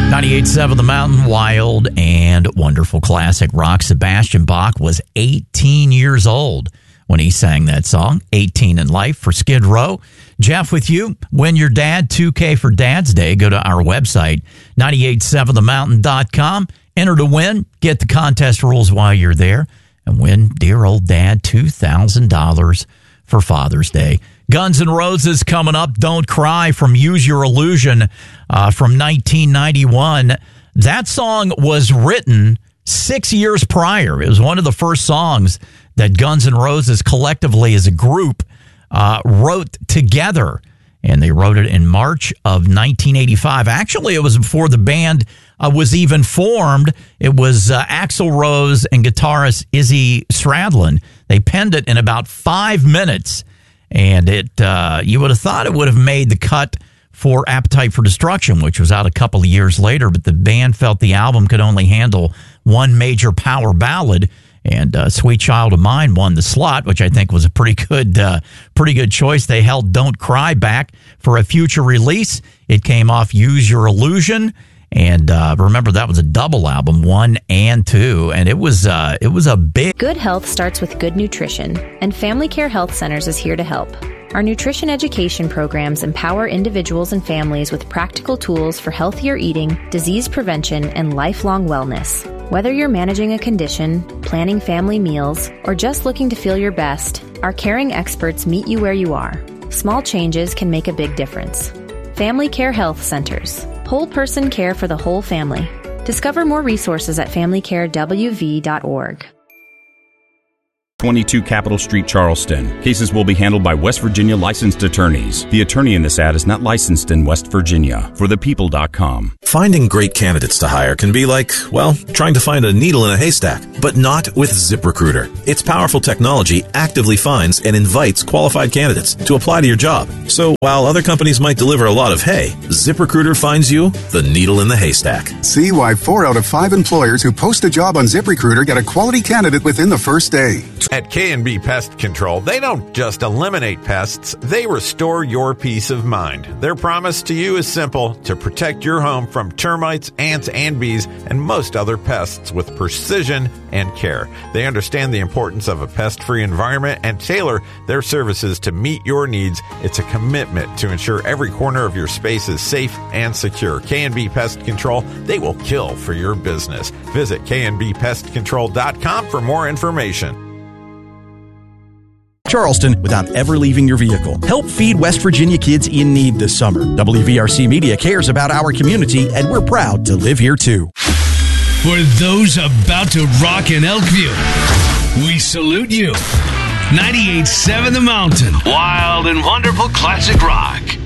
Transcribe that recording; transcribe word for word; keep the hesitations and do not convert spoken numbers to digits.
ninety-eight point seven The Mountain, wild and wonderful classic rock. Sebastian Bach was eighteen years old when he sang that song. eighteen in life for Skid Row. Jeff with you. Win your dad two K for Dad's Day. Go to our website, ninety-eight seven the mountain dot com. Enter to win. Get the contest rules while you're there. And win dear old dad two thousand dollars for Father's Day. Guns N' Roses coming up. Don't Cry from Use Your Illusion uh, from nineteen ninety-one. That song was written six years prior. It was one of the first songs that Guns N' Roses collectively as a group uh, wrote together. And they wrote it in March of nineteen eighty-five. Actually, it was before the band uh, was even formed. It was uh, Axl Rose and guitarist Izzy Stradlin. They penned it in about five minutes. And it, uh, you would have thought it would have made the cut for Appetite for Destruction, which was out a couple of years later. But the band felt the album could only handle one major power ballad. And uh, Sweet Child of Mine won the slot, which I think was a pretty good, uh, pretty good choice. They held Don't Cry back for a future release. It came off Use Your Illusion. And uh, remember, that was a double album, one and two, and it was uh, it was a big... Good health starts with good nutrition, and Family Care Health Centers is here to help. Our nutrition education programs empower individuals and families with practical tools for healthier eating, disease prevention, and lifelong wellness. Whether you're managing a condition, planning family meals, or just looking to feel your best, our caring experts meet you where you are. Small changes can make a big difference. Family Care Health Centers. Whole person care for the whole family. Discover more resources at family care w v dot org. twenty-two Capitol Street, Charleston. Cases will be handled by West Virginia licensed attorneys. The attorney in this ad is not licensed in West Virginia. For the people dot com. Finding great candidates to hire can be like, well, trying to find a needle in a haystack, but not with ZipRecruiter. Its powerful technology actively finds and invites qualified candidates to apply to your job. So while other companies might deliver a lot of hay, ZipRecruiter finds you the needle in the haystack. See why four out of five employers who post a job on ZipRecruiter get a quality candidate within the first day. At K and B Pest Control, they don't just eliminate pests, they restore your peace of mind. Their promise to you is simple: to protect your home from termites, ants, and bees, and most other pests with precision and care. They understand the importance of a pest-free environment and tailor their services to meet your needs. It's a commitment to ensure every corner of your space is safe and secure. K and B Pest Control, they will kill for your business. Visit K and B pest control dot com for more information. Charleston without ever leaving your vehicle. Help feed West Virginia kids in need this summer. W V R C Media cares about our community, and we're proud to live here too. For those about to rock in Elkview, we salute you. ninety-eight point seven The Mountain, wild and wonderful classic rock.